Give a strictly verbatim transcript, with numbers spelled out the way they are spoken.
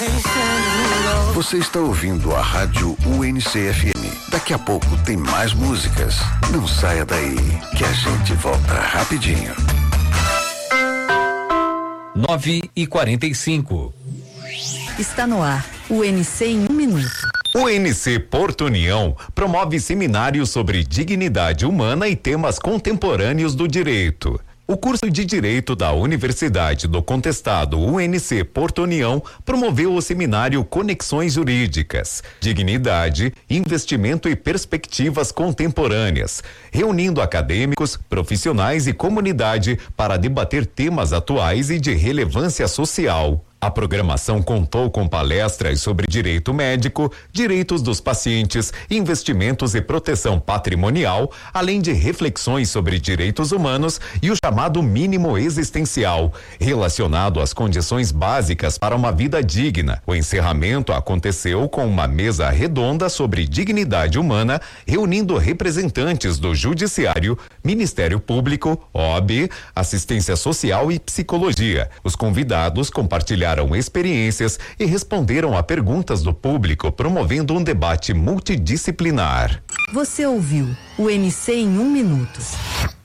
Você está ouvindo a rádio U N C F M. Daqui a pouco tem mais músicas. Não saia daí, que a gente volta rapidinho. nove e quarenta e cinco. Está no ar, o U N C em um minuto. O U N C Porto União promove seminários sobre dignidade humana e temas contemporâneos do direito. O curso de Direito da Universidade do Contestado U N C Porto União promoveu o seminário Conexões Jurídicas, Dignidade, Investimento e Perspectivas Contemporâneas, reunindo acadêmicos, profissionais e comunidade para debater temas atuais e de relevância social. A programação contou com palestras sobre direito médico, direitos dos pacientes, investimentos e proteção patrimonial, além de reflexões sobre direitos humanos e o chamado mínimo existencial, relacionado às condições básicas para uma vida digna. O encerramento aconteceu com uma mesa redonda sobre dignidade humana, reunindo representantes do Judiciário, Ministério Público, O A B, Assistência Social e Psicologia. Os convidados compartilharam experiências e responderam a perguntas do público, promovendo um debate multidisciplinar. Você ouviu o U N C em um minuto.